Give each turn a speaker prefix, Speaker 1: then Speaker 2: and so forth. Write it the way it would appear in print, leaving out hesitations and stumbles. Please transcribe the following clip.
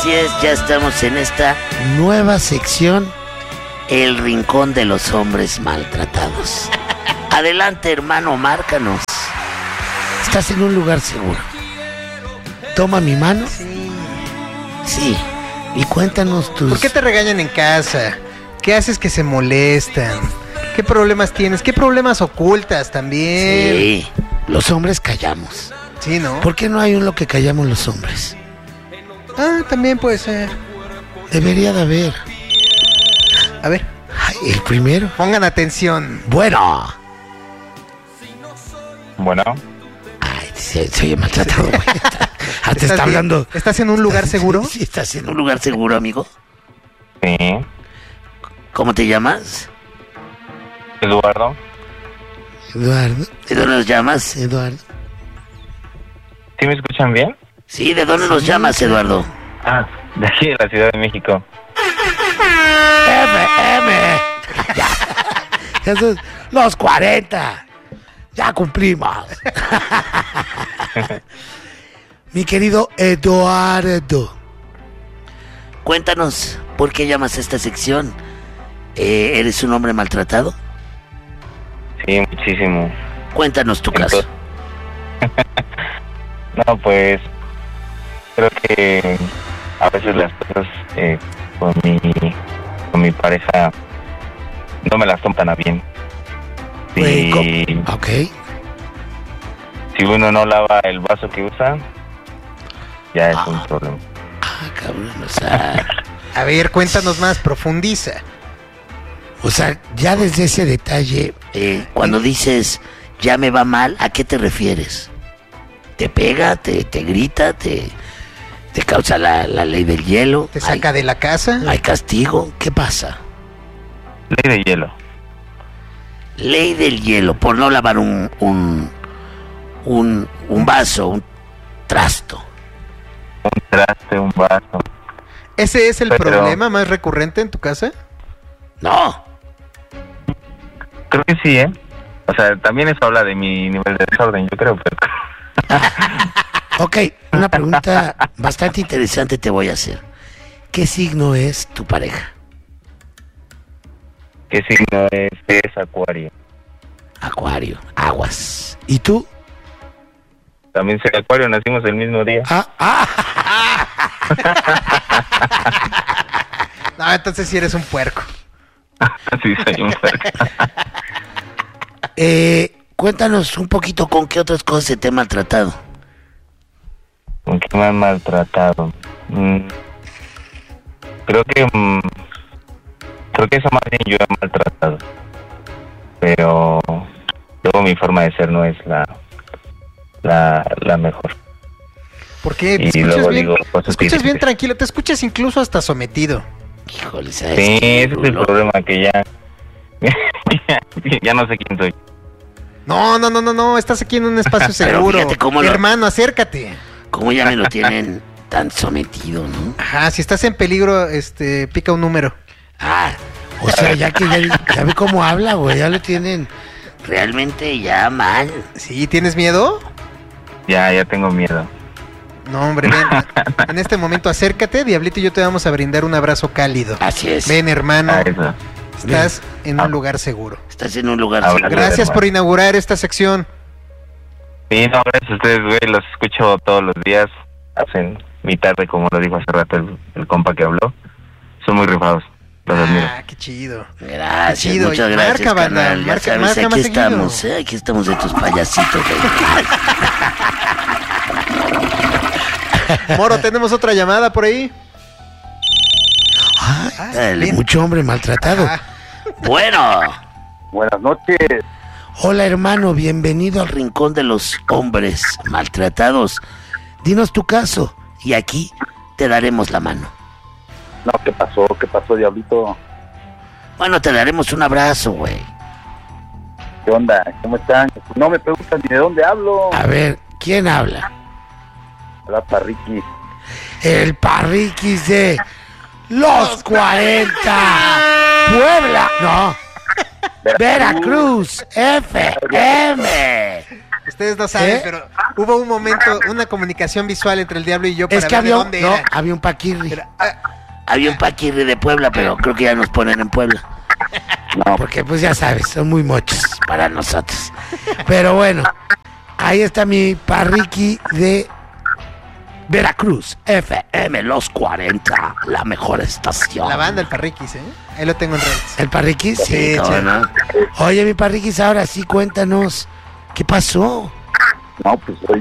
Speaker 1: Así es, ya estamos en esta nueva sección, el rincón de los hombres maltratados. Adelante, hermano, márcanos. Estás en un lugar seguro. Toma mi mano. Sí. Y cuéntanos tus...
Speaker 2: ¿Por qué te regañan en casa? ¿Qué haces que se molestan? ¿Qué problemas tienes? ¿Qué problemas ocultas también?
Speaker 1: Sí, los hombres callamos.
Speaker 2: Sí, ¿no?
Speaker 1: ¿Por qué no hay un lo que callamos los hombres?
Speaker 2: Ah, también puede ser.
Speaker 1: Debería de haber.
Speaker 2: A ver.
Speaker 1: Ay, el primero.
Speaker 2: Pongan atención.
Speaker 1: Bueno.
Speaker 3: Bueno.
Speaker 1: Ay, se oye maltratado, güey. Te está hablando.
Speaker 2: ¿Estás en un lugar seguro?
Speaker 1: Sí, estás en un lugar seguro, amigo.
Speaker 3: Sí.
Speaker 1: ¿Cómo te llamas?
Speaker 3: Eduardo.
Speaker 1: Eduardo. ¿De dónde nos llamas, Eduardo?
Speaker 3: ¿Sí me escuchan bien?
Speaker 1: Sí, ¿de dónde nos llamas, Eduardo?
Speaker 3: Ah, de aquí de la Ciudad de México.
Speaker 1: Ya. Ya son los 40. Ya cumplimos. Mi querido Eduardo, cuéntanos, ¿por qué llamas a esta sección? ¿Eres un hombre maltratado?
Speaker 3: Sí, muchísimo.
Speaker 1: Cuéntanos tu caso.
Speaker 3: No, pues creo que a veces las cosas con mi pareja no me las toman a bien. Y
Speaker 1: ok.
Speaker 3: Si uno no lava el vaso que usa, ya es un problema.
Speaker 1: Cabrón, o sea...
Speaker 2: A ver, cuéntanos más, profundiza.
Speaker 1: O sea, ya desde ese detalle, cuando dices ya me va mal, ¿a qué te refieres? ¿Te pega, te grita, te causa la ley del hielo?
Speaker 2: ¿Te saca de la casa?
Speaker 1: ¿Hay castigo? ¿Qué pasa?
Speaker 3: Ley de hielo.
Speaker 1: Ley del hielo, por no lavar un vaso, un trasto.
Speaker 3: Un traste, un vaso.
Speaker 2: ¿Ese es el problema más recurrente en tu casa?
Speaker 1: No.
Speaker 3: Creo que sí, ¿eh? O sea, también eso habla de mi nivel de desorden, yo creo, pero...
Speaker 1: Ok, una pregunta bastante interesante te voy a hacer. ¿Qué signo es tu pareja?
Speaker 3: ¿Qué signo es? Es Acuario.
Speaker 1: Acuario, aguas. ¿Y tú?
Speaker 3: También soy Acuario, nacimos el mismo día.
Speaker 2: No, entonces sí eres un puerco.
Speaker 3: Sí, soy un puerco.
Speaker 1: Cuéntanos un poquito con qué otras cosas se te ha maltratado.
Speaker 3: ¿Con qué me han maltratado? Creo que eso más bien yo he maltratado. Pero luego mi forma de ser no es la mejor.
Speaker 2: ¿Por qué?
Speaker 3: Y luego digo cosas
Speaker 2: te escuchas bien
Speaker 3: difíciles.
Speaker 2: tranquilo, te escuchas incluso hasta sometido.
Speaker 1: Híjole, ¿sabes
Speaker 3: Sí,
Speaker 1: qué?
Speaker 3: ese es el problema, que ya no sé quién soy.
Speaker 2: No, estás aquí en un espacio seguro.
Speaker 1: fíjate cómo
Speaker 2: Hermano, acércate.
Speaker 1: Cómo ya me lo tienen tan sometido, ¿no?
Speaker 2: Ajá, si estás en peligro, pica un número.
Speaker 1: O sea, ya ve cómo habla, güey, ya lo tienen realmente ya mal.
Speaker 2: ¿Sí? ¿Tienes miedo?
Speaker 3: Ya tengo miedo.
Speaker 2: No, hombre, ven. En este momento acércate, Diablito y yo te vamos a brindar un abrazo cálido.
Speaker 1: Así es.
Speaker 2: Ven, hermano.
Speaker 3: Eso.
Speaker 2: Estás en un lugar seguro.
Speaker 1: Estás en un lugar
Speaker 3: Habla.
Speaker 1: seguro.
Speaker 2: Gracias por inaugurar esta sección.
Speaker 3: Sí, no, gracias a ustedes, güey, los escucho todos los días. Hacen mi tarde, como lo dijo hace rato el compa que habló. Son muy rifados, los admiro.
Speaker 2: Qué chido.
Speaker 1: Gracias,
Speaker 2: Qué chido.
Speaker 1: muchas gracias,
Speaker 2: Marca, banda,
Speaker 1: carnal. Ya
Speaker 2: marca
Speaker 1: sabes,
Speaker 2: más
Speaker 1: aquí
Speaker 2: seguido.
Speaker 1: estamos, aquí estamos de tus payasitos.
Speaker 2: Moro, tenemos otra llamada por ahí.
Speaker 1: Dale, mucho hombre maltratado. Bueno.
Speaker 4: Buenas noches.
Speaker 1: Hola, hermano, bienvenido al rincón de los hombres maltratados. Dinos tu caso y aquí te daremos la mano.
Speaker 4: No, ¿qué pasó? ¿Qué pasó, Diablito?
Speaker 1: Bueno, te daremos un abrazo, güey.
Speaker 4: ¿Qué onda? ¿Cómo están? No me preguntan ni de dónde hablo.
Speaker 1: A ver, ¿quién habla?
Speaker 4: Hola, Parriquis.
Speaker 1: El Parriquis de los 40. Puebla. No. Veracruz. FM.
Speaker 2: Ustedes no saben,
Speaker 1: ¿Eh?
Speaker 2: pero hubo un momento, una comunicación visual entre el diablo y yo para
Speaker 1: Es que
Speaker 2: ver de
Speaker 1: había
Speaker 2: dónde era.
Speaker 1: había un paquirri.
Speaker 2: Era,
Speaker 1: Había un paquirri de Puebla, pero creo que ya nos ponen en Puebla.
Speaker 4: No,
Speaker 1: Porque pues ya sabes, son muy mochos para nosotros. Pero bueno, ahí está mi parriqui de Veracruz, FM Los 40, la mejor estación.
Speaker 2: la banda, el Parriquis, Ahí lo tengo en redes.
Speaker 1: ¿El parriquis? Sí,
Speaker 2: Sí,
Speaker 1: cómo
Speaker 2: sí.
Speaker 1: no. Oye, mi parriquis, ahora sí cuéntanos, ¿qué pasó?
Speaker 4: no, pues